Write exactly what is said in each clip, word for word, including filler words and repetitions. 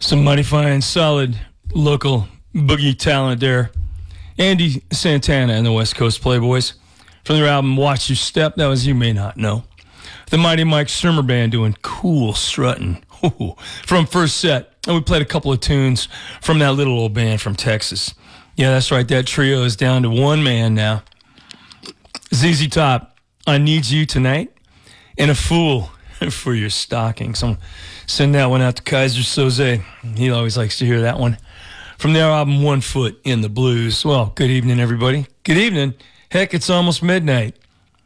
Some mighty fine, solid local boogie talent there. Andy Santana and the West Coast Playboys. From their album Watch Your Step, that was You May Not Know. The Mighty Mike Shermer Band doing Cool Struttin'. From First Set. And we played a couple of tunes from that little old band from Texas. Yeah, that's right. That trio is down to one man now. Z Z Top, I Need You Tonight. And A Fool for Your Stocking. So send that one out to Kaiser Soze. He always likes to hear that one. From their album One Foot in the Blues. Well, good evening, everybody. Good evening. Heck, it's almost midnight.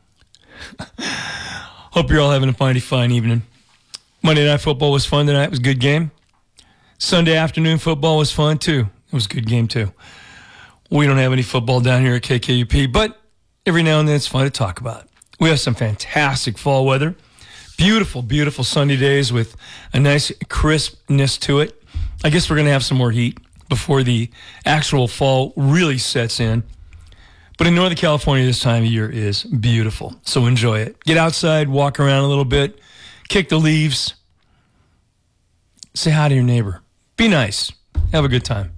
Hope you're all having a mighty fine evening. Monday Night Football was fun tonight. It was a good game. Sunday afternoon football was fun, too. It was a good game, too. We don't have any football down here at K K U P, but every now and then it's fun to talk about. We have some fantastic fall weather. Beautiful, beautiful sunny days with a nice crispness to it. I guess we're going to have some more heat before the actual fall really sets in. But in Northern California this time of year is beautiful, so enjoy it. Get outside, walk around a little bit, kick the leaves, say hi to your neighbor. Be nice. Have a good time.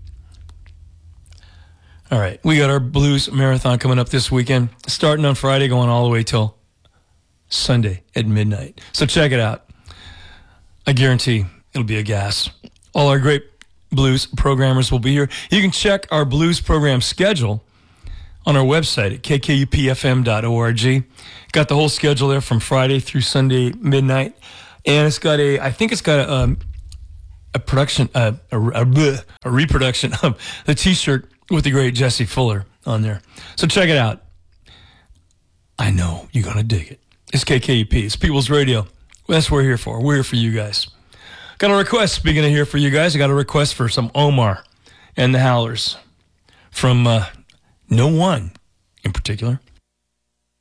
All right, we got our Blues Marathon coming up this weekend, starting on Friday, going all the way till Sunday at midnight. So check it out. I guarantee it'll be a gas. All our great blues programmers will be here. You can check our blues program schedule on our website at k k u p f m dot org. Got the whole schedule there from Friday through Sunday midnight. And it's got a, I think it's got a, um, a production, uh, a, a, a reproduction of the t-shirt with the great Jesse Fuller on there. So check it out. I know you're going to dig it. It's K K U P. It's People's Radio. That's what we're here for. We're here for you guys. Got a request. Speaking of here for you guys, I got a request for some Omar and the Howlers from uh, no one in particular.